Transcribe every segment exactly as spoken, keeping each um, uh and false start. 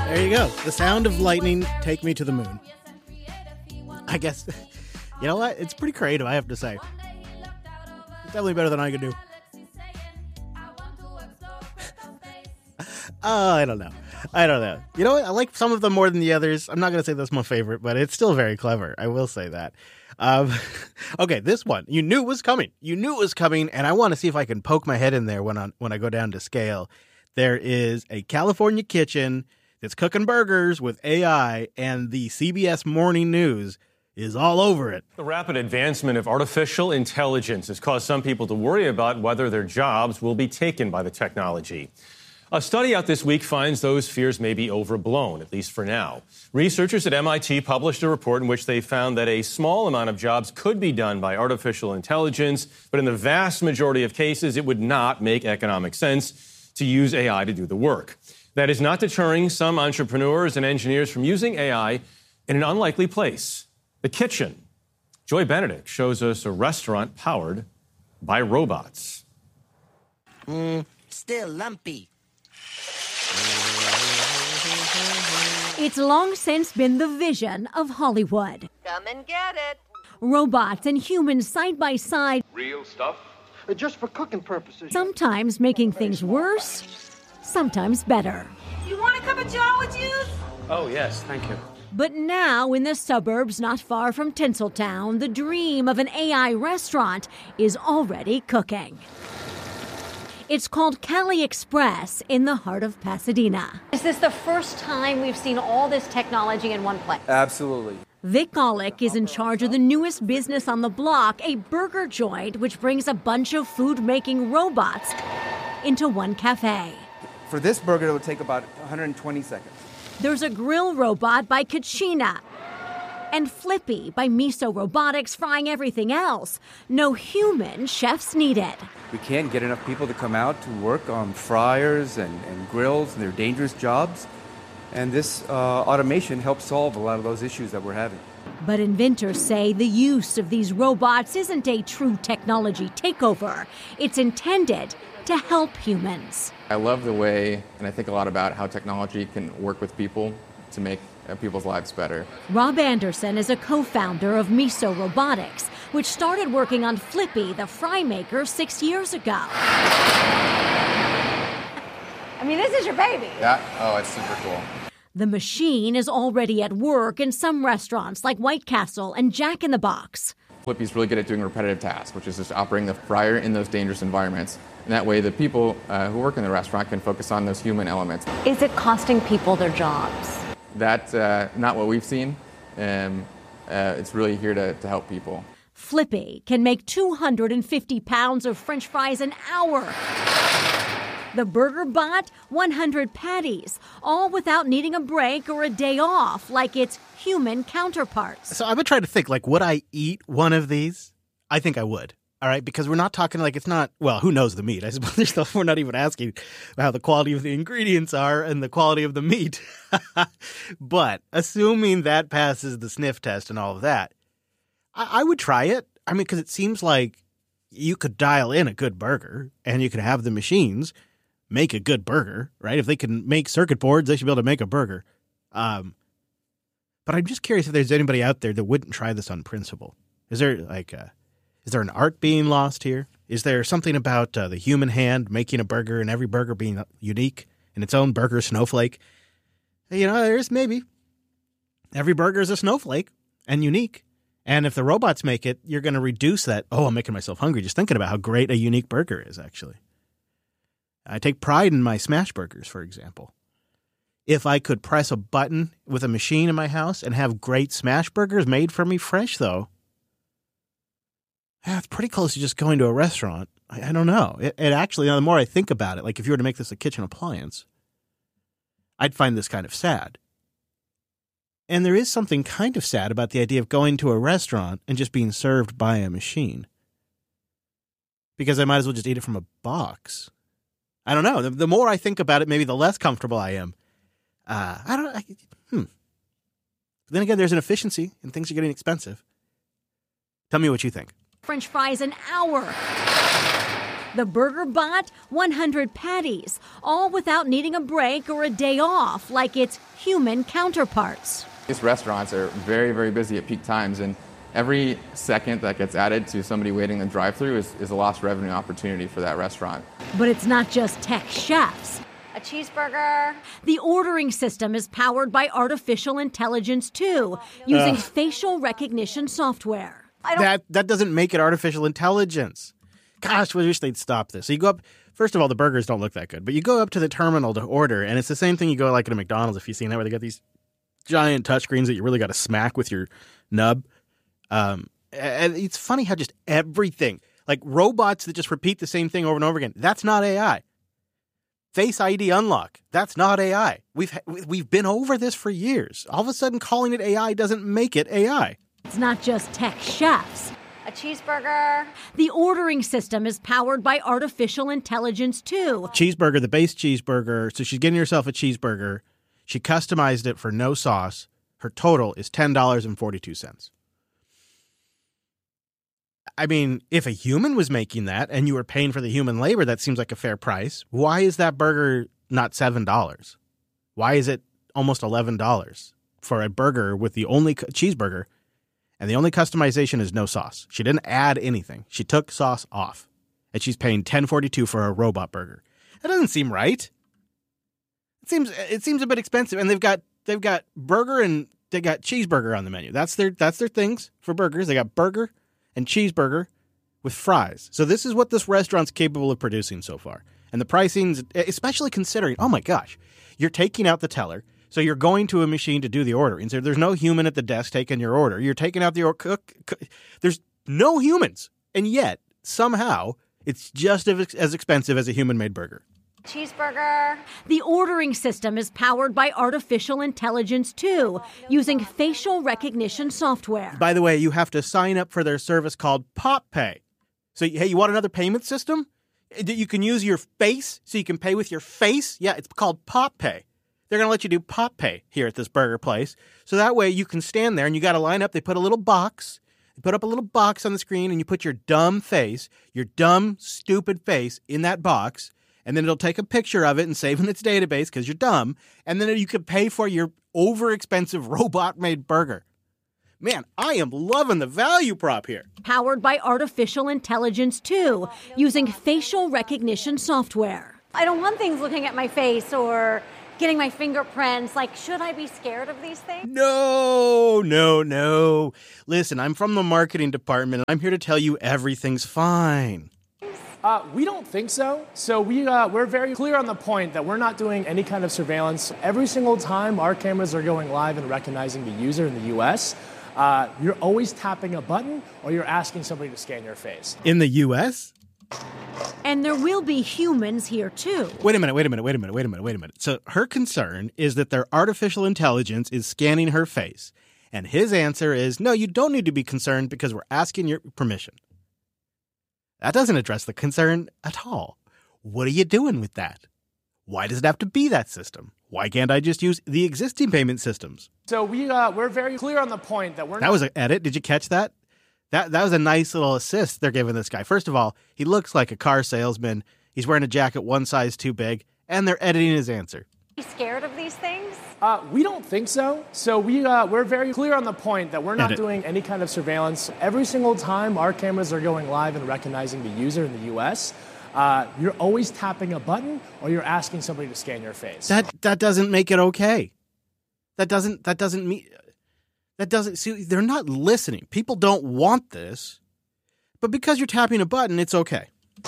There you go. The sound of lightning, take me to the moon. I guess, you know what? It's pretty creative, I have to say. It's definitely better than I could do. Oh, I don't know. I don't know. You know what? I like some of them more than the others. I'm not going to say that's my favorite, but it's still very clever. I will say that. Um, okay, this one. You knew it was coming. You knew it was coming, and I want to see if I can poke my head in there when, on, when I go down to scale. There is a California kitchen that's cooking burgers with A I, and the C B S Morning News is all over it. The rapid advancement of artificial intelligence has caused some people to worry about whether their jobs will be taken by the technology. A study out this week finds those fears may be overblown, at least for now. Researchers at M I T published a report in which they found that a small amount of jobs could be done by artificial intelligence, but in the vast majority of cases, it would not make economic sense to use A I to do the work. That is not deterring some entrepreneurs and engineers from using A I in an unlikely place, the kitchen. Joy Benedict shows us a restaurant powered by robots. Mm, still lumpy. It's long since been the vision of Hollywood. Come and get it. Robots and humans side by side. Real stuff? Just for cooking purposes. Sometimes making things worse, sometimes better. You want a cup of Java juice? Oh, yes, thank you. But now, in the suburbs not far from Tinseltown, the dream of an A I restaurant is already cooking. It's called Cali Express in the heart of Pasadena. Is this the first time we've seen all this technology in one place? Absolutely. Vic Golick is in charge of the newest business on the block, a burger joint which brings a bunch of food-making robots into one cafe. For this burger, it would take about one hundred twenty seconds. There's a grill robot by Kachina and Flippy by Miso Robotics frying everything else. No human chefs needed. We can't get enough people to come out to work on fryers and, and grills and their dangerous jobs. And this uh, automation helps solve a lot of those issues that we're having. But inventors say the use of these robots isn't a true technology takeover. It's intended to help humans. I love the way, and I think a lot about how technology can work with people to make uh, people's lives better. Rob Anderson is a co-founder of Miso Robotics, which started working on Flippy, the fry maker, six years ago. I mean, this is your baby. Yeah? Oh, it's super cool. The machine is already at work in some restaurants like White Castle and Jack in the Box. Flippy's really good at doing repetitive tasks, which is just operating the fryer in those dangerous environments. And that way the people uh, who work in the restaurant can focus on those human elements. Is it costing people their jobs? That's uh, not what we've seen. Um, uh, it's really here to, to help people. Flippy can make two hundred fifty pounds of French fries an hour. The Burger Bot, one hundred patties, all without needing a break or a day off like its human counterparts. So I would try to think, like, would I eat one of these? I think I would. All right, because we're not talking like it's not, well, who knows the meat? I suppose there's stuff we're not even asking how the quality of the ingredients are and the quality of the meat. But assuming that passes the sniff test and all of that, I, I would try it. I mean, because it seems like you could dial in a good burger and you could have the machines make a good burger, right? If they can make circuit boards, they should be able to make a burger. Um, but I'm just curious if there's anybody out there that wouldn't try this on principle. Is there like a... Is there an art being lost here? Is there something about uh, the human hand making a burger and every burger being unique in its own burger snowflake? You know, there's maybe. Every burger is a snowflake and unique. And if the robots make it, you're going to reduce that. Oh, I'm making myself hungry just thinking about how great a unique burger is, actually. I take pride in my smash burgers, for example. If I could press a button with a machine in my house and have great smash burgers made for me fresh, though, yeah, it's pretty close to just going to a restaurant. I, I don't know. It, it actually, you know, the more I think about it, like if you were to make this a kitchen appliance, I'd find this kind of sad. And there is something kind of sad about the idea of going to a restaurant and just being served by a machine. Because I might as well just eat it from a box. I don't know. The, the more I think about it, maybe the less comfortable I am. Uh, I don't I, Hmm. But then again, there's an efficiency and things are getting expensive. Tell me what you think. French fries an hour. The Burger Bot, one hundred patties, all without needing a break or a day off like its human counterparts. These restaurants are very, very busy at peak times, and every second that gets added to somebody waiting in the drive-thru is, is a lost revenue opportunity for that restaurant. But it's not just tech chefs. A cheeseburger. The ordering system is powered by artificial intelligence, too, using Ugh. facial recognition software. I don't That that doesn't make it artificial intelligence. Gosh, we wish they'd stop this. So you go up, first of all, the burgers don't look that good, but you go up to the terminal to order, and it's the same thing you go like at a McDonald's, if you've seen that, where they got these giant touchscreens that you really got to smack with your nub. Um, and it's funny how just everything, like robots that just repeat the same thing over and over again, that's not A I. Face I D unlock, that's not A I. We've we've been over this for years. All of a sudden, calling it A I doesn't make it A I. It's not just tech chefs. A cheeseburger. The ordering system is powered by artificial intelligence, too. Cheeseburger, the base cheeseburger. So she's getting herself a cheeseburger. She customized it for no sauce. Her total is ten dollars and forty-two cents. I mean, if a human was making that and you were paying for the human labor, that seems like a fair price. Why is that burger not seven dollars? Why is it almost eleven dollars for a burger with the only cu- cheeseburger, and the only customization is no sauce? She didn't add anything. She took sauce off, and she's paying ten forty-two for a robot burger. That doesn't seem right. It seems it seems a bit expensive, and they've got they've got burger and they got cheeseburger on the menu. That's their that's their things for burgers. They got burger and cheeseburger with fries. So this is what this restaurant's capable of producing so far. And the pricing's, especially considering, oh my gosh, you're taking out the teller, so you're going to a machine to do the ordering. So there's no human at the desk taking your order. You're taking out the or- cook, cook. There's no humans. And yet, somehow, it's just as expensive as a human-made burger. Cheeseburger. The ordering system is powered by artificial intelligence, too, using facial recognition software. By the way, you have to sign up for their service called Pop Pay. So, hey, you want another payment system? You can use your face, so you can pay with your face? Yeah, it's called Pop Pay. They're going to let you do Pop Pay here at this burger place. So that way you can stand there and you got to line up. They put a little box. They put up a little box on the screen and you put your dumb face, your dumb, stupid face in that box. And then it'll take a picture of it and save in its database because you're dumb. And then you can pay for your over-expensive robot-made burger. Man, I am loving the value prop here. Powered by artificial intelligence, too, using facial recognition software. I don't want things looking at my face or getting my fingerprints. Like, should I be scared of these things? No, no, no. Listen, I'm from the marketing department. I'm here to tell you everything's fine. Uh, we don't think so. So we, uh, we're very clear on the point that we're not doing any kind of surveillance. Every single time our cameras are going live and recognizing the user in the U S, uh, you're always tapping a button or you're asking somebody to scan your face. In the U S? And there will be humans here, too. Wait a minute, wait a minute, wait a minute, wait a minute, wait a minute. So her concern is that their artificial intelligence is scanning her face. And his answer is, no, you don't need to be concerned because we're asking your permission. That doesn't address the concern at all. What are you doing with that? Why does it have to be that system? Why can't I just use the existing payment systems? So we, uh, we're very clear on the point that we're That not... was an edit. Did you catch that? That that was a nice little assist they're giving this guy. First of all, he looks like a car salesman. He's wearing a jacket one size too big, and they're editing his answer. Are you scared of these things? Uh, we don't think so. So we, uh, we're very clear on the point that we're not Edit. doing any kind of surveillance. Every single time our cameras are going live and recognizing the user in the U S, uh, you're always tapping a button or you're asking somebody to scan your face. That that doesn't make it okay. That doesn't that doesn't mean that doesn't see they're not listening. People don't want this, but because you're tapping a button, it's okay.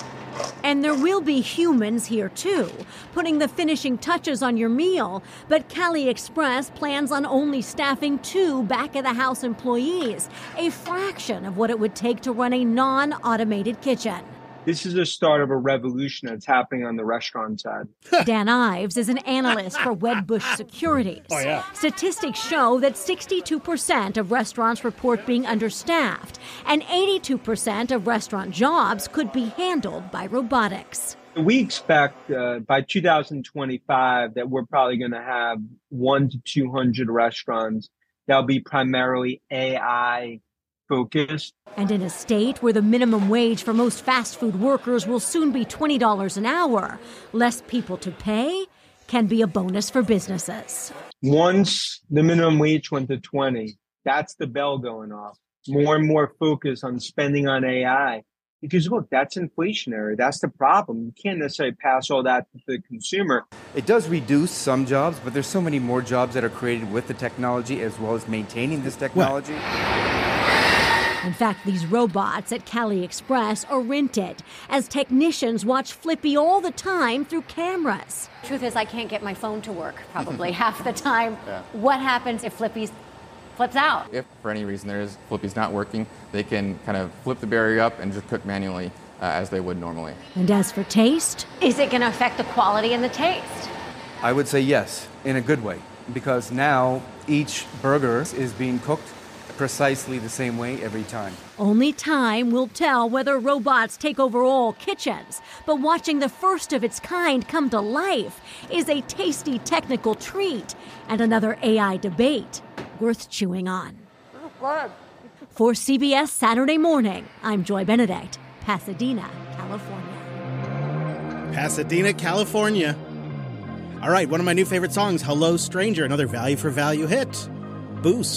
And there will be humans here, too, putting the finishing touches on your meal. But Cali Express plans on only staffing two back-of-the-house employees, a fraction of what it would take to run a non-automated kitchen. This is the start of a revolution that's happening on the restaurant side. Dan Ives is an analyst for Wedbush Securities. Oh, yeah. Statistics show that sixty-two percent of restaurants report being understaffed, and eighty-two percent of restaurant jobs could be handled by robotics. We expect uh, by two thousand twenty-five that we're probably going to have one to two hundred restaurants that'll be primarily A I focused. And in a state where the minimum wage for most fast food workers will soon be twenty dollars an hour, less people to pay can be a bonus for businesses. Once the minimum wage went to twenty, that's the bell going off. More and more focus on spending on A I. Because look, that's inflationary. That's the problem. You can't necessarily pass all that to the consumer. It does reduce some jobs, but there's so many more jobs that are created with the technology as well as maintaining this technology. Well, in fact, these robots at Cali Express are rented as technicians watch Flippy all the time through cameras. Truth is, I can't get my phone to work probably half the time. Yeah. What happens if Flippy's flips out? If for any reason there is Flippy's not working, they can kind of flip the barrier up and just cook manually uh, as they would normally. And as for taste? Is it going to affect the quality and the taste? I would say yes, in a good way, because now each burger is being cooked precisely the same way every time. Only time will tell whether robots take over all kitchens. But watching the first of its kind come to life is a tasty technical treat and another A I debate worth chewing on. For C B S Saturday Morning, I'm Joy Benedict, Pasadena, California. Pasadena, California. All right, one of my new favorite songs, Hello Stranger, another value for value hit. Boost.